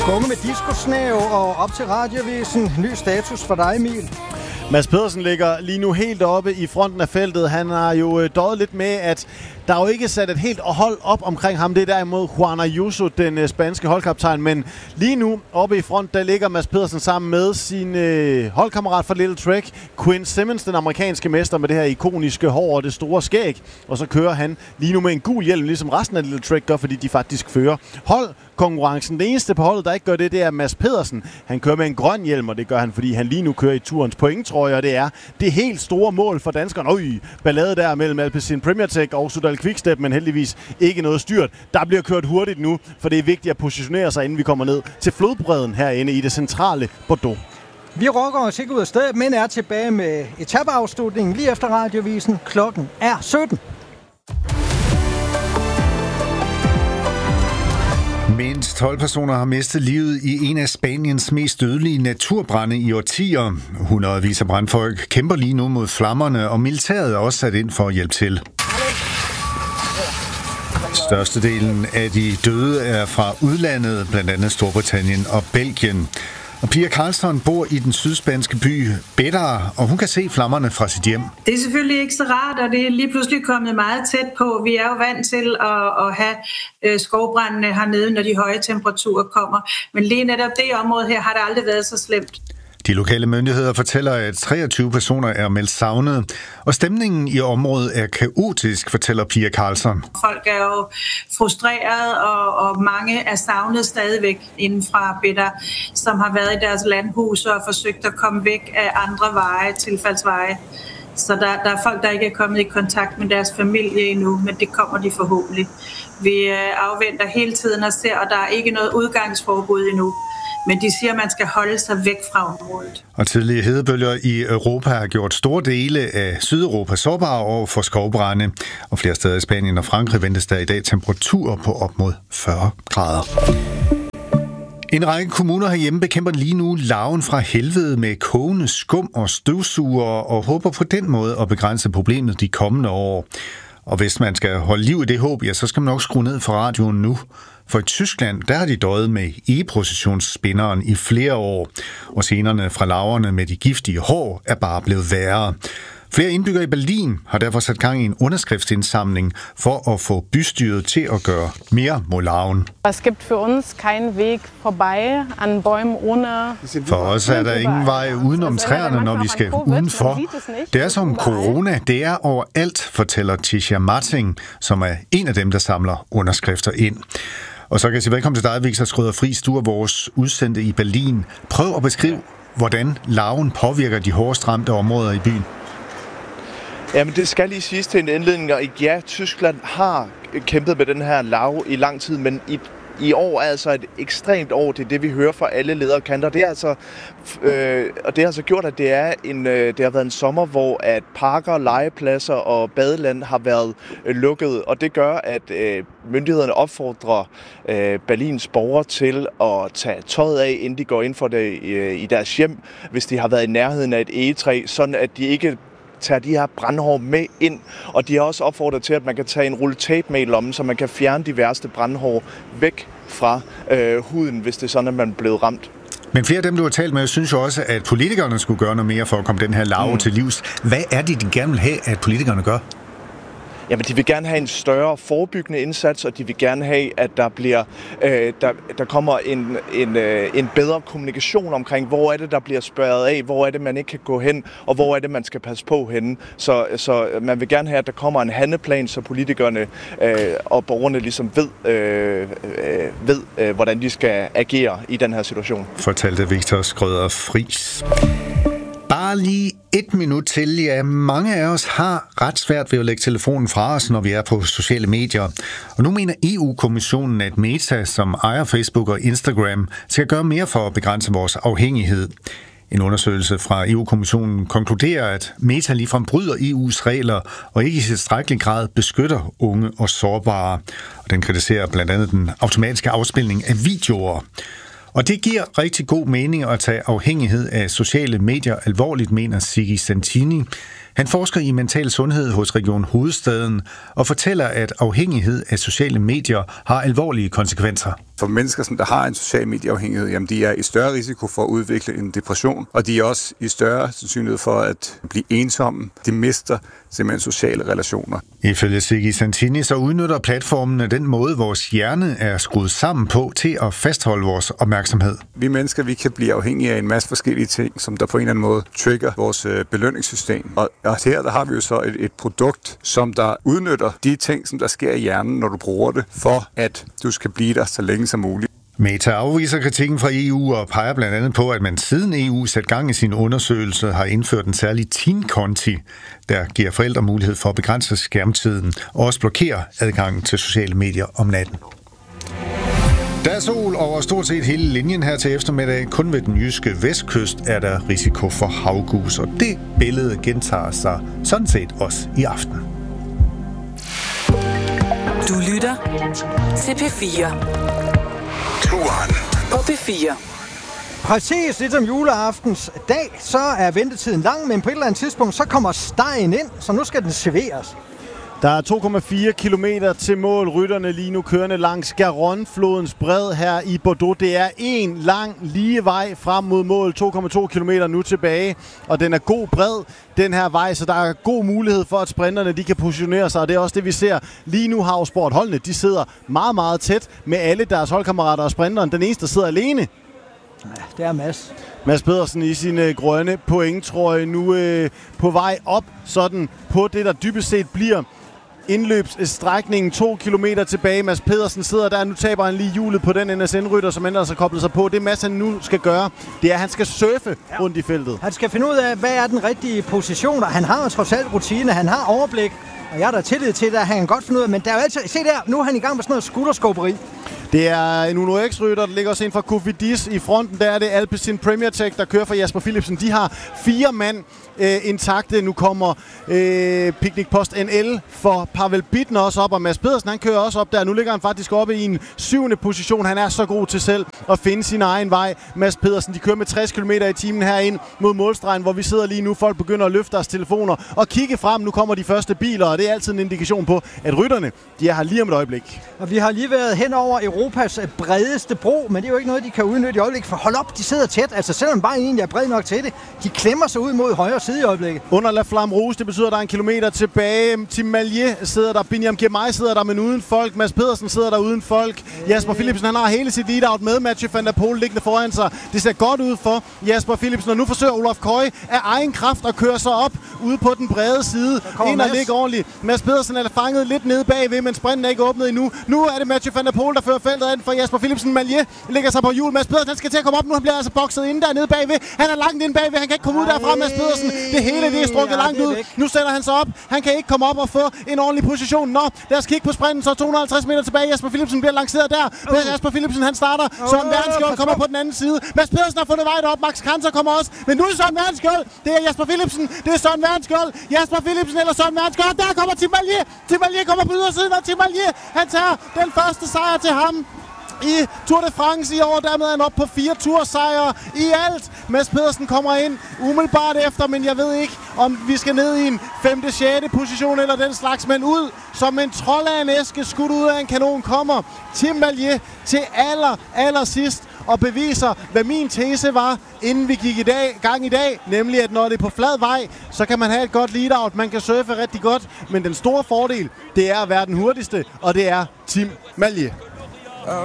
Unge med disco-snæv og op til Radiovisen. Ny status for dig, Emil. Mads Pedersen ligger lige nu helt oppe i fronten af feltet. Han har jo døjet lidt med, at der er jo ikke sat et helt hold op omkring ham. Det er derimod Juan Ayuso, den spanske holdkaptajn. Men lige nu oppe i front, der ligger Mads Pedersen sammen med sin holdkammerat fra Little Trek, Quinn Simmons, den amerikanske mester med det her ikoniske hår og det store skæg. Og så kører han lige nu med en gul hjelm, ligesom resten af Little Trek gør, fordi de faktisk fører holdkonkurrencen. Det eneste på holdet, der ikke gør det, det er Mads Pedersen. Han kører med en grøn hjelm, og det gør han, fordi han lige nu kører i turens pointtrøje, og det er det helt store mål for danskerne. Ballade der mellem Alpecin Premier Tech og Sudal Quickstep, men heldigvis ikke noget styrt. Der bliver kørt hurtigt nu, for det er vigtigt at positionere sig, inden vi kommer ned til flodbredden herinde i det centrale Bordeaux. Vi rokker os ikke ud af stedet, men er tilbage med etapeafslutningen lige efter Radiovisen. Klokken er 17. Mindst 12 personer har mistet livet i en af Spaniens mest dødelige naturbrande i årtier. Hundredvis af brandfolk kæmper lige nu mod flammerne, og militæret er også sat ind for at hjælpe til. Størstedelen af de døde er fra udlandet, blandt andet Storbritannien og Belgien. Og Pia Karlsson bor i den sydspanske by Bétera, og hun kan se flammerne fra sit hjem. Det er selvfølgelig ikke så rart, og det er lige pludselig kommet meget tæt på. Vi er jo vant til at have skovbrændene hernede, når de høje temperaturer kommer. Men lige netop det område her har det aldrig været så slemt. De lokale myndigheder fortæller, at 23 personer er meldt savnet, og stemningen i området er kaotisk, fortæller Pia Karlsson. Folk er jo frustrerede, og mange er savnet stadigvæk inden fra Bétera, som har været i deres landhus og forsøgt at komme væk af andre veje, tilfaldsveje. Så der er folk, der ikke er kommet i kontakt med deres familie endnu, men det kommer de forhåbentlig. Vi afventer hele tiden og ser, og der er ikke noget udgangsforbud endnu. Men de siger, at man skal holde sig væk fra området. Og tidlige hedebølger i Europa har gjort store dele af Sydeuropa sårbare over for skovbrande. Og flere steder i Spanien og Frankrig ventes der i dag temperaturer på op mod 40 grader. En række kommuner herhjemme bekæmper lige nu larven fra helvede med kogende skum og støvsuger og håber på den måde at begrænse problemet de kommende år. Og hvis man skal holde liv i det håb, ja, så skal man nok skrue ned for radioen nu. For i Tyskland, der har de døjet med e-processionsspinderen i flere år, og scenerne fra larverne med de giftige hår er bare blevet værre. Flere indbyggere i Berlin har derfor sat gang i en underskriftsindsamling for at få bystyret til at gøre mere mod larven. Es gibt für uns keinen Weg vorbei an Bäumen ohne. For os er der ingen vej udenom træerne, når vi skal udenfor. Det er som corona, det er overalt, fortæller Tisha Marting, som er en af dem, der samler underskrifter ind. Og så kan jeg sige velkommen til dig, Victor Schrøder Friis. Du er vores udsendte i Berlin. Prøv at beskrive, hvordan larven påvirker de hårdest ramte områder i byen. Jamen, det skal lige siges til en indledning, og ja, Tyskland har kæmpet med den her larve i lang tid, men i år er altså et ekstremt år. Det er det, vi hører fra alle lederkanter. Det er altså, og det har altså gjort, at det har været en sommer, hvor at parker, legepladser og badeland har været lukket, og det gør, at myndighederne opfordrer Berlins borgere til at tage tøjet af, inden de går ind for det i deres hjem, hvis de har været i nærheden af et egetræ, sådan at de ikke tager de her brandhår med ind, og de har også opfordret til, at man kan tage en rulle tape med i lommen, så man kan fjerne de værste brandhår væk fra huden, hvis det er sådan, at man er blevet ramt. Men flere af dem, du har talt med, synes jo også, at politikerne skulle gøre noget mere for at komme den her larve til livs. Hvad er det, de gerne vil have, at politikerne gør? Jamen, de vil gerne have en større forebyggende indsats, og de vil gerne have, at der bliver der kommer en bedre kommunikation omkring, hvor er det, der bliver spærret af, hvor er det, man ikke kan gå hen, og hvor er det, man skal passe på henne. Så man vil gerne have, at der kommer en handleplan, så politikerne og borgerne ligesom ved, hvordan de skal agere i den her situation. Fortalte Victor Schrøder Friis. Bare lige 1 minut til. Ja, mange af os har ret svært ved at lægge telefonen fra os, når vi er på sociale medier. Og nu mener EU-kommissionen, at Meta, som ejer Facebook og Instagram, skal gøre mere for at begrænse vores afhængighed. En undersøgelse fra EU-kommissionen konkluderer, at Meta ligefrem bryder EU's regler og ikke i tilstrækkelig grad beskytter unge og sårbare. Og den kritiserer blandt andet den automatiske afspilning af videoer. Og det giver rigtig god mening at tage afhængighed af sociale medier alvorligt, mener Sigi Santini. Han forsker i mental sundhed hos Region Hovedstaden og fortæller, at afhængighed af sociale medier har alvorlige konsekvenser. For mennesker, som der har en social medieafhængighed, jamen de er i større risiko for at udvikle en depression, og de er også i større sandsynlighed for at blive ensomme. De mister simpelthen sociale relationer. Ifølge Siggi Santini så udnytter platformene den måde, vores hjerne er skruet sammen på til at fastholde vores opmærksomhed. Vi mennesker, vi kan blive afhængige af en masse forskellige ting, som der på en eller anden måde trigger vores belønningssystem. Og her der har vi jo så et produkt, som der udnytter de ting, som der sker i hjernen, når du bruger det, for at du skal blive der så længe som muligt. Meta afviser kritikken fra EU og peger blandt andet på, at man siden EU satte gang i sin undersøgelse har indført en særlig teen-konti, der giver forældre mulighed for at begrænse skærmtiden og også blokere adgangen til sociale medier om natten. Der er sol over stort set hele linjen her til eftermiddag. Kun ved den jyske vestkyst er der risiko for havgus, og det billede gentager sig sådan set også i aften. Du lytter til P4. Turen på P4. Præcis ligesom juleaftens dag, så er ventetiden lang, men på et eller andet tidspunkt, så kommer stegen ind, så nu skal den serveres. Der er 2,4 kilometer til mål. Rytterne lige nu kørende langs Garonne-flodens bred her i Bordeaux. Det er en lang lige vej frem mod mål. 2,2 kilometer nu tilbage, og den er god bred, den her vej, så der er god mulighed for, at sprinterne de kan positionere sig, og det er også det, vi ser. Lige nu har holdene, de sidder meget, meget tæt med alle deres holdkammerater og sprinteren. Den eneste, der sidder alene. Ja, det er Mads. Mads Pedersen i sin grønne pointtrøje nu på vej op, sådan på det, der dybest set bliver indløbsstrækningen. 2 kilometer tilbage. Mads Pedersen sidder der. Nu taber han lige hjulet på den NSN-rytter, som ender sig koblet sig på. Det Mads han nu skal gøre, det er, at han skal surfe rundt i feltet. Han skal finde ud af, hvad er den rigtige position, og han har jo trods alt rutine, han har overblik, og jeg er der tillid til det, at han kan godt finde ud af, men der er jo altid, se der, nu er han i gang med sådan noget skulderskåberi. Det er en Uno X-rytter, der ligger også en fra Cofidis i fronten. Der er det Alpecin Premier Tech, der kører for Jasper Philipsen. De har 4 mand intakte. Nu kommer Picnic Post NL for Pavel Bittner også op, og Mads Pedersen han kører også op der. Nu ligger han faktisk oppe i en 7. position. Han er så god til selv at finde sin egen vej. Mads Pedersen, de kører med 60 km i timen herind mod målstregen, hvor vi sidder lige nu. Folk begynder at løfte deres telefoner og kigge frem. Nu kommer de første biler, og det er altid en indikation på, at rytterne de er her lige om et øjeblik. Og vi har lige været hen over Europas bredeste bro, men det er jo ikke noget, de kan udnytte i øjeblikket. For hold op, de sidder tæt. Altså selvom bare egentlig er bred nok til det, de klemmer sig ud mod højre side i øjeblikket. Under La Flamme Rouge, det betyder, at der er 1 kilometer tilbage. Tim Mallier sidder der, Binyam Girmay sidder der, men uden folk. Mads Pedersen sidder der uden folk. Jasper Philipsen, han har hele sit lead-out med Mathieu van der Poel liggende foran sig. Det ser godt ud for Jasper Philipsen, og nu forsøger Olaf Koy af egen kraft at køre sig op ude på den brede side. Ind og ligge ordentligt. Mads Pedersen er fanget lidt nede bagved, men sprinten er ikke åbnet endnu. Nu er det Mathieu van der Poel, der fører feltet an for Jasper Philipsen. Mallier lægger sig på hjul. Mads Pedersen, han skal til at komme op nu. Han bliver altså bokset inde der nede bagved. Han er langt inde bagved. Han kan ikke komme ud derfra, Mads Pedersen. Det hele det er strukket langt ud. Nu sætter han sig op. Han kan ikke komme op og få en ordentlig position. Nå, lad os kigge på sprinten. Så 250 meter tilbage. Jasper Philipsen bliver lanceret der. Jasper Philipsen, han starter. Søren Verdensskjold kommer på den anden side. Mads Pedersen har fundet vej derop. Max Kranzer kommer også. Men nu er det Søren Verdensskjold. Det er Jasper Philipsen. Det er Søren Verdensskjold. Jasper Philipsen eller Søren Verdensskjold. Der kommer Tim Mallier. Tim Mallier kommer på ydersiden, og Tim Mallier, han tager den første sejr til ham i Tour de France i år. Dermed er han op på 4 tursejre i alt. Mads Pedersen kommer ind umiddelbart efter, men jeg ved ikke, om vi skal ned i en 5. 6. position eller den slags, men ud som en trold af en æske, skudt ud af en kanon, kommer Tim Mallier til aller sidst og beviser, hvad min tese var, inden vi gik gang i dag, nemlig at når det er på flad vej, så kan man have et godt lead-out, man kan surfe rigtig godt, men den store fordel, det er at være den hurtigste, og det er Tim Mallier.